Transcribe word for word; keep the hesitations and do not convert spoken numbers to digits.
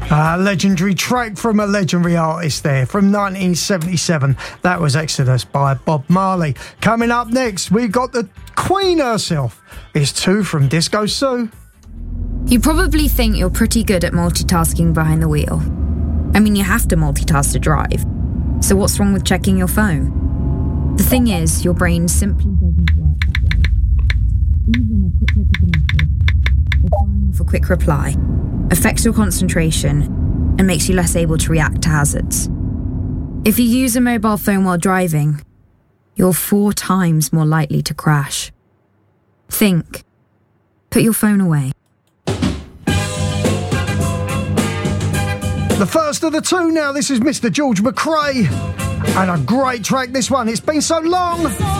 A legendary track from a legendary artist there from nineteen seventy-seven. That was Exodus by Bob Marley. Coming up next, we've got the Queen herself. It's Two from Disco Sue. You probably think you're pretty good at multitasking behind the wheel. I mean, you have to multitask to drive. So what's wrong with checking your phone? The thing is, your brain simply doesn't work that way. Even a quick look at the message or firing off a quick reply affects your concentration and makes you less able to react to hazards. If you use a mobile phone while driving, you're four times more likely to crash. Think. Put your phone away. The first of the two now. This is Mister George McRae. And a great track, this one. It's been so long.